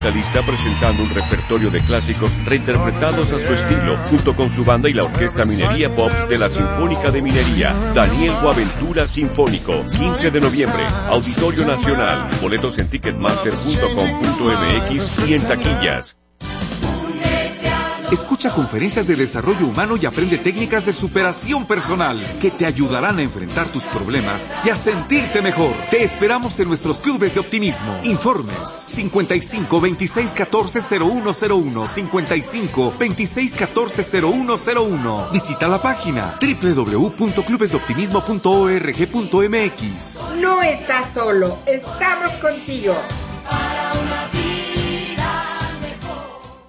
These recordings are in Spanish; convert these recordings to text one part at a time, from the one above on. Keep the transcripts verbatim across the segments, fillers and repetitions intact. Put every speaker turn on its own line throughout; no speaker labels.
Está presentando un repertorio de clásicos reinterpretados a su estilo, junto con su banda y la Orquesta Minería Pops de la Sinfónica de Minería. Daniel Boaventura Sinfónico, quince de noviembre, Auditorio Nacional. Boletos en ticketmaster punto com punto m x y en taquillas.
Escucha conferencias de desarrollo humano y aprende técnicas de superación personal que te ayudarán a enfrentar tus problemas y a sentirte mejor. Te esperamos en nuestros clubes de optimismo. Informes cincuenta y cinco, veintiséis, catorce, cero uno cero uno, cincuenta y cinco, veintiséis, catorce, cero uno cero uno. Visita la página doble u doble u doble u punto clubes de optimismo punto org punto m x.
No estás solo, estamos contigo.
Para una vida mejor.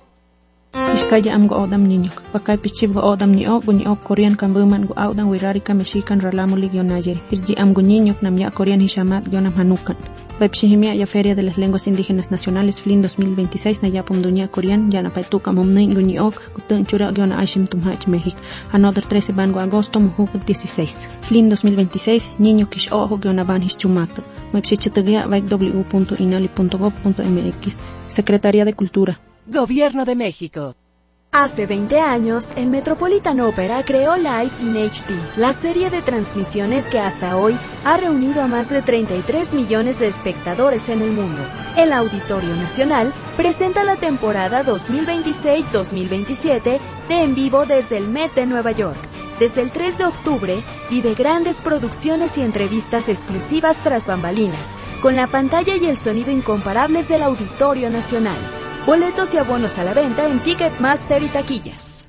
Iskaya am go odam niñok, pakay pichib go odam ni ok, buni ok Korean kan buman go audan wirarika mexican ralamu ligyo nayer. Irji am go niñok nam ya Korean hishamat gionam hanukan. Baipshihimia ya Feria de las Lenguas Indígenas Nacionales F L I N dos mil veintiséis na ya pomduña Korean ya na paituka momnei guni ok, gutun chura giona aishim tumhach México. Another trece bango agosto mujuk dieciséis. F L I N dos mil veintiséis niño kish ojo giona ban hischumato. Maipshichitagia vaik w punto inali punto gov punto m x. Secretaría de Cultura.
Gobierno de México.
Hace veinte años, el Metropolitan Opera creó Live in H D, la serie de transmisiones que hasta hoy ha reunido a más de treinta y tres millones de espectadores en el mundo. El Auditorio Nacional presenta la temporada dos mil veintiséis dos mil veintisiete de En Vivo desde el Met de Nueva York. Desde el tres de octubre, vive grandes producciones y entrevistas exclusivas tras bambalinas, con la pantalla y el sonido incomparables del Auditorio Nacional. Boletos y abonos a la venta en Ticketmaster y taquillas.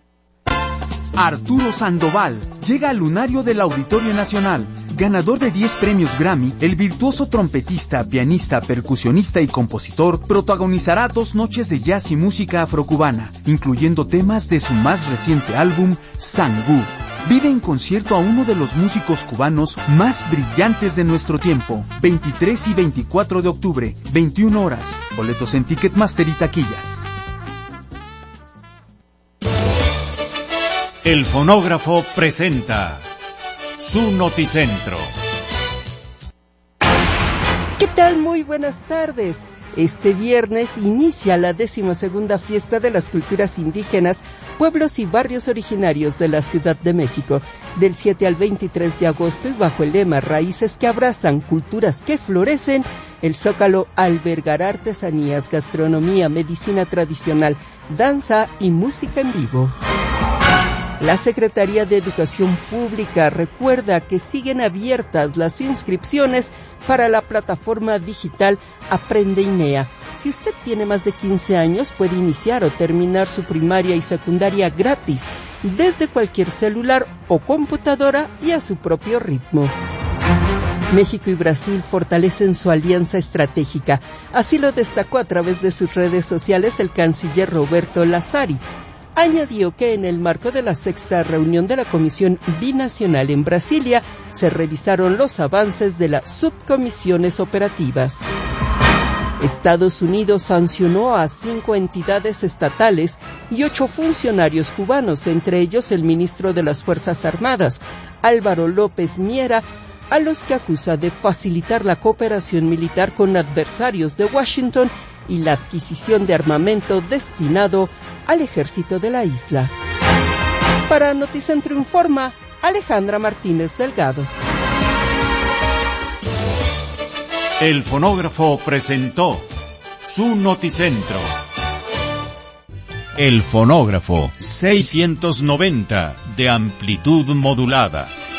Arturo Sandoval llega al lunario del Auditorio Nacional. Ganador de diez premios Grammy, el virtuoso trompetista, pianista, percusionista y compositor protagonizará dos noches de jazz y música afrocubana, incluyendo temas de su más reciente álbum, Sangú. Vive en concierto a uno de los músicos cubanos más brillantes de nuestro tiempo. veintitrés y veinticuatro de octubre, veintiuna horas. Boletos en Ticketmaster y taquillas.
El fonógrafo presenta su Noticentro.
¿Qué tal? Muy buenas tardes. Este viernes inicia la decimosegunda fiesta de las culturas indígenas, pueblos y barrios originarios de la Ciudad de México. Del siete al veintitrés de agosto y bajo el lema Raíces que abrazan, culturas que florecen, el Zócalo albergará artesanías, gastronomía, medicina tradicional, danza y música en vivo. La Secretaría de Educación Pública recuerda que siguen abiertas las inscripciones para la plataforma digital Aprende INEA. Si usted tiene más de quince años, puede iniciar o terminar su primaria y secundaria gratis, desde cualquier celular o computadora y a su propio ritmo. México y Brasil fortalecen su alianza estratégica. Así lo destacó a través de sus redes sociales el canciller Roberto Lazari. Añadió que en el marco de la sexta reunión de la Comisión Binacional en Brasilia, se revisaron los avances de las subcomisiones operativas. Estados Unidos sancionó a cinco entidades estatales y ocho funcionarios cubanos, entre ellos el ministro de las Fuerzas Armadas, Álvaro López Miera, a los que acusa de facilitar la cooperación militar con adversarios de Washington y la adquisición de armamento destinado al ejército de la isla. Para Noticentro informa Alejandra Martínez Delgado.
El fonógrafo presentó su Noticentro. El fonógrafo seiscientos noventa de amplitud modulada.